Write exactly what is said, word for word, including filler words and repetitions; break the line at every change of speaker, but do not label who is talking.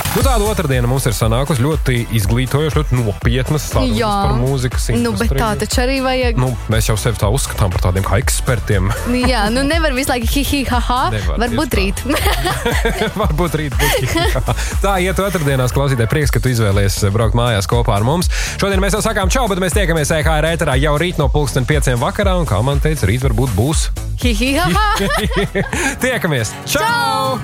Nu, tāda otrdiena mums ir sanākusi ļoti izglītojoša, ļoti nopietnas sarunas par mūzikas industriju.
Nu, bet tā taču arī vajag...
Nu, mēs jau sevi tā uzskatām par tādiem kā ekspertiem.
Jā, nu nevar visu laiku hi, hi, ha, ha.
Nevar,
Varbūt rīt.
Varbūt rīt būs hi, hi, ha, ha. Tā iet otrdienās, klausītāji, prieks, ka tu izvēlies braukt mājās kopā ar mums. Šodien mēs jau sakām čau, bet mēs tiekamies E H R ēterā jau rīt no pulksten pieciem vakarā, un kā man teica, rīt varbūt būs
Hi, hi, ha, ha.
Tiekamies! Čau!